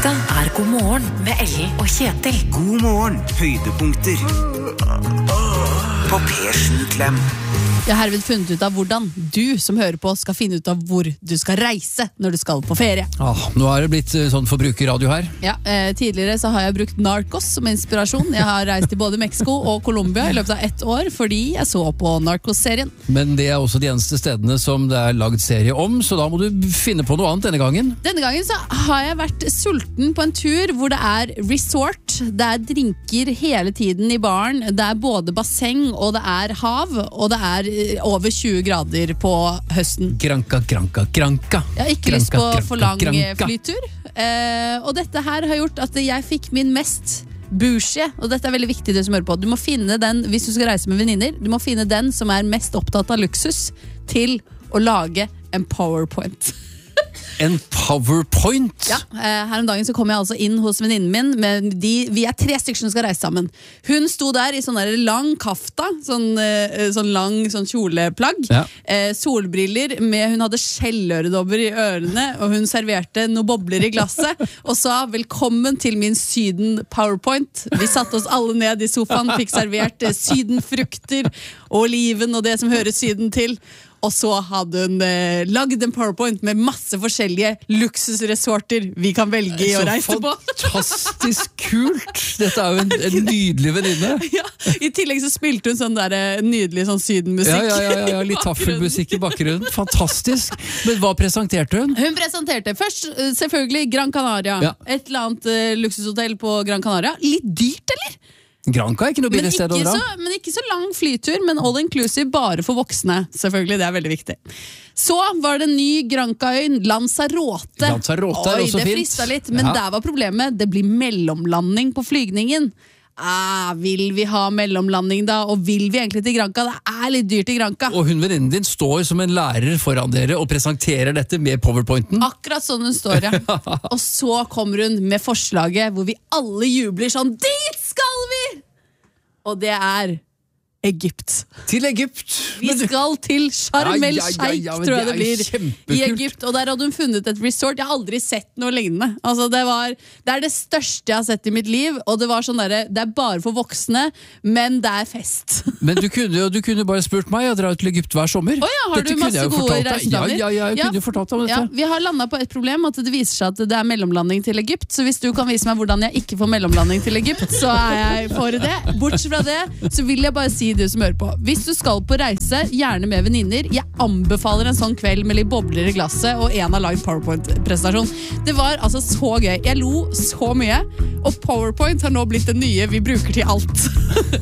Dette God morgen med Ellen og Kjetil. God morgen, høydepunkter på P7-klem. Jeg har herved funnet ut av hvordan du som hører på skal finne ut av hvor du skal reise når du skal på ferie. Nå har det blitt sånn forbrukerradio her. Ja, tidligere så har jeg brukt Narcos som inspirasjon. Jeg har reist til både Mexico og Colombia i løpet av 1 år fordi jeg så på Narcos-serien. Men det er også de eneste stedene som det er lagd serie om, så da må du finne på noe annet denne gangen. Denne gangen så har jeg vært sulten på en tur hvor det er resort, det er drinker hele tiden i baren, det er både basseng og det er hav, og det er over 20 grader på høsten. Granka. Jeg har ikke lyst på for lang flytur. Og dette her har gjort at jeg fikk min mest bougie, og dette er veldig viktig det som hører på. Du må finne den, hvis du skal reise med venninner, du må finne den som er mest opptatt av luksus til å lage en PowerPoint. En PowerPoint? Ja, her om dagen så kom jeg altså inn hos venninnen min med vi er 3 stykker som skal reise sammen. Hun sto der i sånn der lang kafta, sånn lang sånn kjoleplagg, ja. Solbriller hun hadde skjelløredobber i ørene, og hun serverte noen bobler i glasset og sa velkommen til min syden PowerPoint. Vi satte oss alle ned i sofaen, fikk servert sydenfrukter og oliven og det som hører syden til. Og så hadde hun lagd en PowerPoint med masse forskjellige luksusresorter vi kan velge i å reise på. Så fantastisk kult! Dette er jo en nydelig venninne. Ja, i tillegg så spilte hun sånn der nydelig sånn sydenmusikk. Ja, litt taffelmusikk i bakgrunnen. Fantastisk. Men hva presenterte hun? Hun presenterte først selvfølgelig Gran Canaria. Ja. Et eller annet luksushotell på Gran Canaria. Litt dyrt, eller? Granca er ikke noe billig sted å dra. Men ikke så lang flytur, men all inclusive bare for voksne. Selvfølgelig, det er veldig viktig. Så var det en ny Granca-øy, Lanzarote. Lanzarote er også fint. Det fristet litt, men der var problemet. Det blir mellomlanding på flygningen. Vil vi ha mellomlanding da? Og vil vi egentlig til Granca? Det er litt dyrt i Granca. Og hun venninnen din står som en lærer foran dere og presenterer dette med PowerPointen. Akkurat sånn hun står, ja. Og så kommer hun med forslaget hvor vi alle jubler sånn, dit skal vi! Og det er Egypt. Til Egypt. Vi skal til Sharm el Sheikh, tror jeg det blir. Kjempekult. I Egypt, og der hadde hun funnet et resort. Jeg har aldri sett noe lignende. Altså, det er det største jeg har sett i mitt liv, og det var sånn der, det er bare for voksne, men det er fest. Men du kunne bare spurt meg, jeg drar til Egypt hver sommer. Har du masse gode reiseplaner? Ja, jeg kunne jo fortalt om dette. Ja, vi har landet på et problem, at det viser seg at det er mellomlanding til Egypt, så hvis du kan vise meg hvordan jeg ikke får mellomlanding til Egypt, så er jeg for det. Bortsett fra det, så vil jeg bare si du som hører på. Hvis du skal på reise, gjerne med venninner, jeg anbefaler en sånn kveld med litt bobler i glasset og en har lagd PowerPoint-presentasjon. Det var altså så gøy. Jeg lo så mye, og PowerPoint har nå blitt det nye vi bruker til alt.